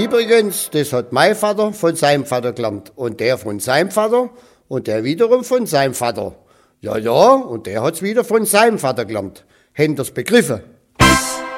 übrigens, das hat mein Vater von seinem Vater gelernt und der von seinem Vater und der wiederum von seinem Vater. Ja, und der hat's wieder von seinem Vater gelernt. Habt ihr's begriffen?